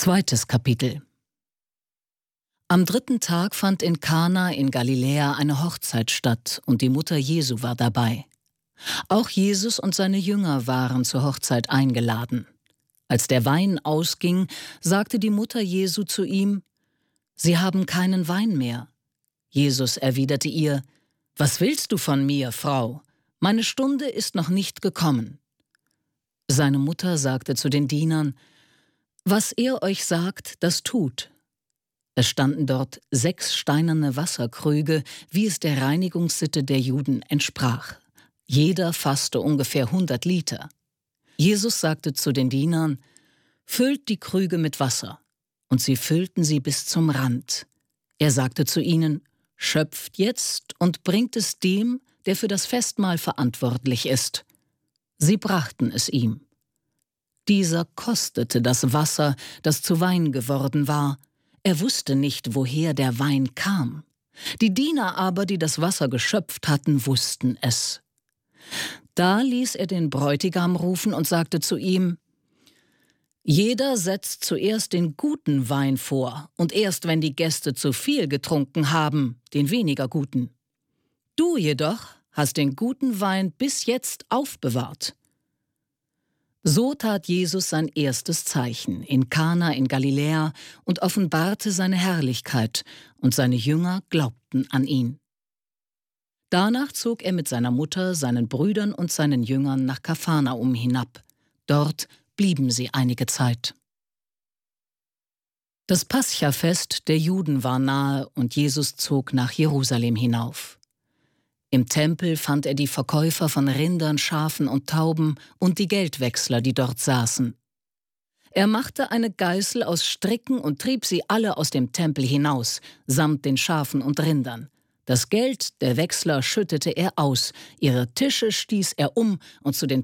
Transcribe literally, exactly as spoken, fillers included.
Zweites Kapitel. Am dritten Tag fand in Kana in Galiläa eine Hochzeit statt und die Mutter Jesu war dabei. Auch Jesus und seine Jünger waren zur Hochzeit eingeladen. Als der Wein ausging, sagte die Mutter Jesu zu ihm: »Sie haben keinen Wein mehr.« Jesus erwiderte ihr: »Was willst du von mir, Frau? Meine Stunde ist noch nicht gekommen.« Seine Mutter sagte zu den Dienern: »Was er euch sagt, das tut.« Es standen dort sechs steinerne Wasserkrüge, wie es der Reinigungssitte der Juden entsprach. Jeder fasste ungefähr hundert Liter. Jesus sagte zu den Dienern: »Füllt die Krüge mit Wasser.« Und sie füllten sie bis zum Rand. Er sagte zu ihnen: »Schöpft jetzt und bringt es dem, der für das Festmahl verantwortlich ist.« Sie brachten es ihm. Dieser kostete das Wasser, das zu Wein geworden war. Er wusste nicht, woher der Wein kam. Die Diener aber, die das Wasser geschöpft hatten, wussten es. Da ließ er den Bräutigam rufen und sagte zu ihm: »Jeder setzt zuerst den guten Wein vor und erst, wenn die Gäste zu viel getrunken haben, den weniger guten. Du jedoch hast den guten Wein bis jetzt aufbewahrt.« So tat Jesus sein erstes Zeichen in Kana in Galiläa und offenbarte seine Herrlichkeit, und seine Jünger glaubten an ihn. Danach zog er mit seiner Mutter, seinen Brüdern und seinen Jüngern nach Kapharnaum hinab. Dort blieben sie einige Zeit. Das Paschafest der Juden war nahe und Jesus zog nach Jerusalem hinauf. Im Tempel fand er die Verkäufer von Rindern, Schafen und Tauben und die Geldwechsler, die dort saßen. Er machte eine Geißel aus Stricken und trieb sie alle aus dem Tempel hinaus, samt den Schafen und Rindern. Das Geld der Wechsler schüttete er aus, ihre Tische stieß er um und zu den